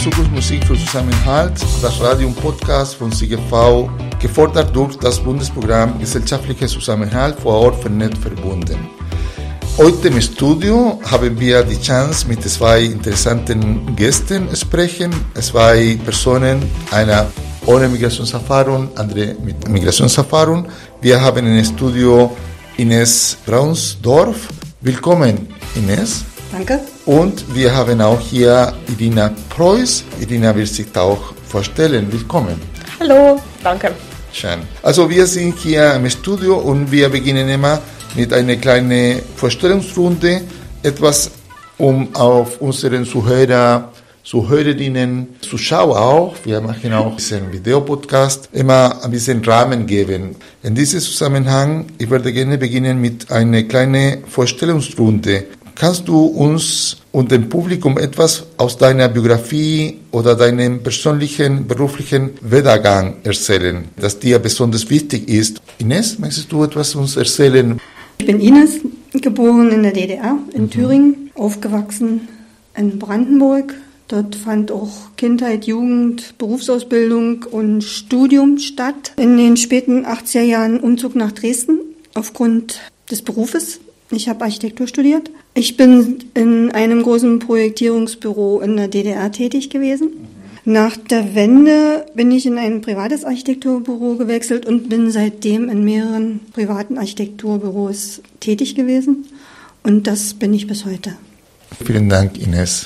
Zukunftsmusik für Zusammenhalt, das Radio- und Podcast von SIGV, gefördert durch das Bundesprogramm Gesellschaftlicher Zusammenhalt vor Ort vernetzt verbunden. Heute im Studio haben wir die Chance, mit zwei interessanten Gästen zu sprechen. Zwei Personen, einer ohne Migrationserfahrung, andere mit Migrationserfahrung. Wir haben im Studio Ines Braunsdorf. Willkommen, Ines. Danke. Und wir haben auch hier Irina Preuß. Irina wird sich auch vorstellen. Willkommen. Hallo, danke. Schön. Also wir sind hier im Studio und wir beginnen immer mit einer kleinen Vorstellungsrunde. Etwas, um auf unseren Zuhörer, Zuhörerinnen, Zuschauer auch, wir machen auch diesen Videopodcast, immer ein bisschen Rahmen geben. In diesem Zusammenhang, ich würde gerne beginnen mit einer kleinen Vorstellungsrunde. Kannst du uns und dem Publikum etwas aus deiner Biografie oder deinem persönlichen, beruflichen Werdegang erzählen, das dir besonders wichtig ist? Ines, möchtest du etwas uns erzählen? Ich bin Ines, geboren in der DDR, in Thüringen, aufgewachsen in Brandenburg. Dort fand auch Kindheit, Jugend, Berufsausbildung und Studium statt. In den späten 80er Jahren Umzug nach Dresden aufgrund des Berufes. Ich habe Architektur studiert. Ich bin in einem großen Projektierungsbüro in der DDR tätig gewesen. Nach der Wende bin ich in ein privates Architekturbüro gewechselt und bin seitdem in mehreren privaten Architekturbüros tätig gewesen. Und das bin ich bis heute. Vielen Dank, Ines.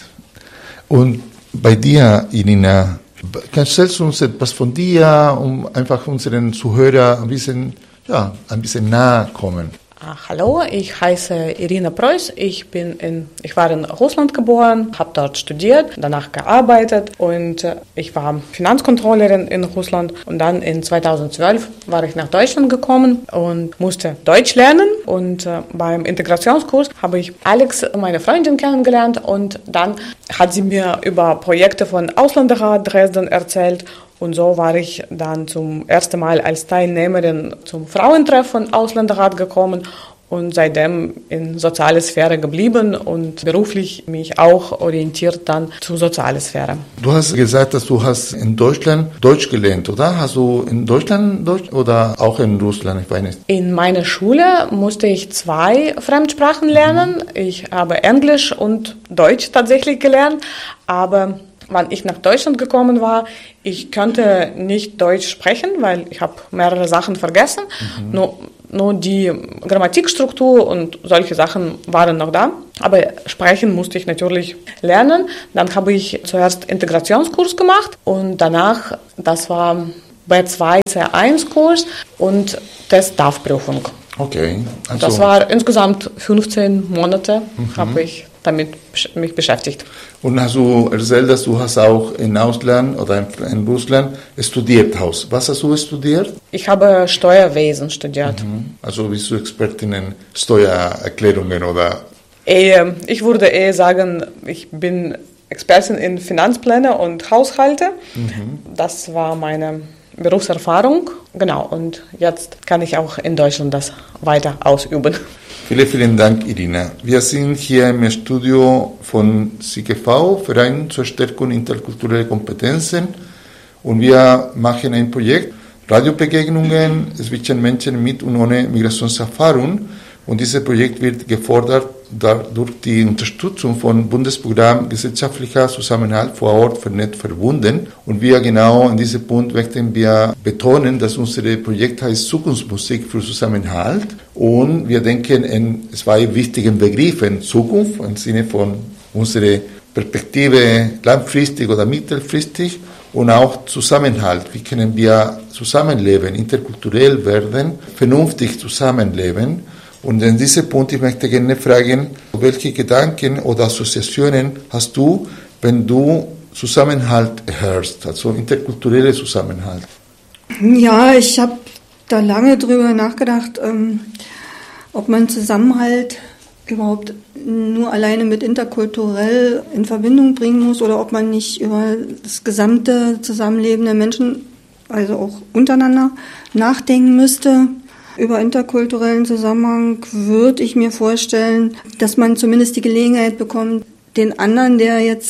Und bei dir, Irina, erzählst du uns etwas von dir, um einfach unseren Zuhörern ein bisschen nahe kommen? Hallo, ich heiße Irina Preuß. Ich war in Russland geboren, habe dort studiert, danach gearbeitet und ich war Finanzcontrollerin in Russland. Und dann in 2012 war ich nach Deutschland gekommen und musste Deutsch lernen. Und beim Integrationskurs habe ich Alex, meine Freundin, kennengelernt und dann hat sie mir über Projekte von Ausländerrat Dresden erzählt. Und so war ich dann zum ersten Mal als Teilnehmerin zum Frauentreff von Ausländerrat gekommen und seitdem in soziale Sphäre geblieben und beruflich mich auch orientiert dann zur sozialen Sphäre. Du hast gesagt, dass du hast in Deutschland Deutsch gelernt, oder? Hast du in Deutschland Deutsch oder auch in Russland? Ich weiß nicht. In meiner Schule musste ich 2 Fremdsprachen lernen. Ich habe Englisch und Deutsch tatsächlich gelernt, aber wann ich nach Deutschland gekommen war, ich konnte nicht Deutsch sprechen, weil ich habe mehrere Sachen vergessen. Nur die Grammatikstruktur und solche Sachen waren noch da. Aber sprechen musste ich natürlich lernen. Dann habe ich zuerst Integrationskurs gemacht und danach, das war B2 C1-Kurs und Test-DAF-Prüfung. Okay. Also das war insgesamt 15 Monate, habe ich damit mich beschäftigt. Und hast du erzählt, dass du hast auch im Ausland oder in Russland studiert hast. Was hast du studiert? Ich habe Steuerwesen studiert. Also bist du Expertin in Steuererklärungen oder? Ich würde eher sagen, ich bin Expertin in Finanzpläne und Haushalte. Das war meine Berufserfahrung. Genau, und jetzt kann ich auch in Deutschland das weiter ausüben. Vielen, vielen Dank, Irina. Wir sind hier im Studio von SIGV, Verein zur Stärkung interkultureller Kompetenzen. Und wir machen ein Projekt, Radiobegegnungen zwischen Menschen mit und ohne Migrationserfahrung. Und dieses Projekt wird gefördert durch die Unterstützung vom Bundesprogramm Gesellschaftlicher Zusammenhalt vor Ort vernetzt verbunden. Und wir genau an diesem Punkt möchten wir betonen, dass unser Projekt heißt Zukunftsmusik für Zusammenhalt. Und wir denken in 2 wichtigen Begriffen. Zukunft im Sinne von unserer Perspektive langfristig oder mittelfristig und auch Zusammenhalt. Wie können wir zusammenleben, interkulturell werden, vernünftig zusammenleben? Und in diesem Punkt, ich möchte gerne fragen, welche Gedanken oder Assoziationen hast du, wenn du Zusammenhalt hörst, also interkulturelle Zusammenhalt? Ja, ich habe da lange drüber nachgedacht, ob man Zusammenhalt überhaupt nur alleine mit interkulturell in Verbindung bringen muss oder ob man nicht über das gesamte Zusammenleben der Menschen, also auch untereinander, nachdenken müsste. Über interkulturellen Zusammenhang würde ich mir vorstellen, dass man zumindest die Gelegenheit bekommt, den anderen, der jetzt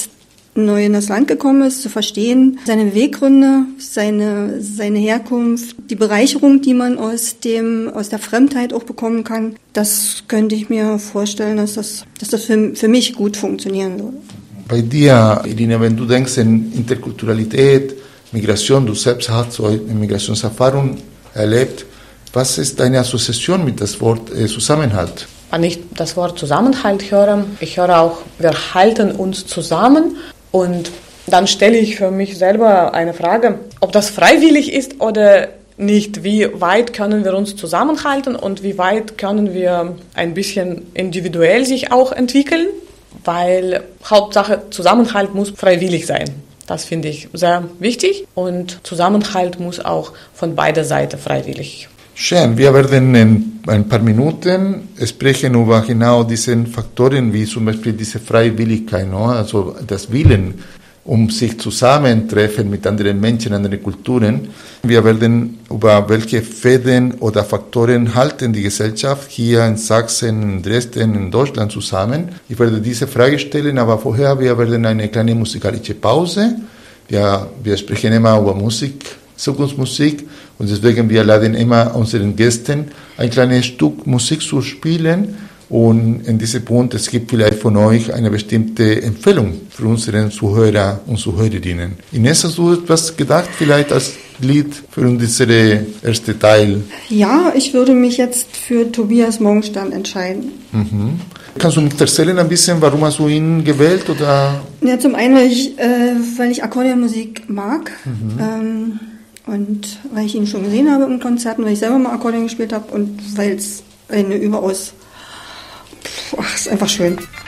neu in das Land gekommen ist, zu verstehen, seine Beweggründe, seine Herkunft, die Bereicherung, die man aus der Fremdheit auch bekommen kann. Das könnte ich mir vorstellen, dass das für mich gut funktionieren würde. Bei dir, Irina, wenn du denkst an Interkulturalität, Migration, du selbst hast so eine Migrationserfahrung erlebt, was ist deine Assoziation mit das Wort Zusammenhalt? Wenn ich das Wort Zusammenhalt höre, ich höre auch, wir halten uns zusammen und dann stelle ich für mich selber eine Frage, ob das freiwillig ist oder nicht. Wie weit können wir uns zusammenhalten und wie weit können wir ein bisschen individuell sich auch entwickeln, weil Hauptsache Zusammenhalt muss freiwillig sein. Das finde ich sehr wichtig und Zusammenhalt muss auch von beider Seiten freiwillig. Schön, wir werden in ein paar Minuten sprechen über genau diese Faktoren, wie zum Beispiel diese Freiwilligkeit, no? Also das Willen, sich zusammentreffen mit anderen Menschen, anderen Kulturen. Wir werden über welche Fäden oder Faktoren halten die Gesellschaft hier in Sachsen, in Dresden, in Deutschland zusammen. Ich werde diese Frage stellen, aber vorher wir werden eine kleine musikalische Pause. Wir sprechen immer über Musik, Zukunftsmusik, und deswegen wir laden immer unseren Gästen ein kleines Stück Musik zu spielen. Und in diesem Punkt, es gibt vielleicht von euch eine bestimmte Empfehlung für unsere Zuhörer und Zuhörerinnen. Ines, hast du etwas gedacht, vielleicht als Lied für unseren ersten Teil? Ja, ich würde mich jetzt für Tobias Morgenstern entscheiden. Mhm. Kannst du mir erzählen ein bisschen, warum hast du ihn gewählt? Oder? Ja, zum einen, weil ich Akkordeonmusik mag. Und weil ich ihn schon gesehen habe in Konzerten, weil ich selber mal Akkordeon gespielt habe und weil es eine überaus... ist einfach schön.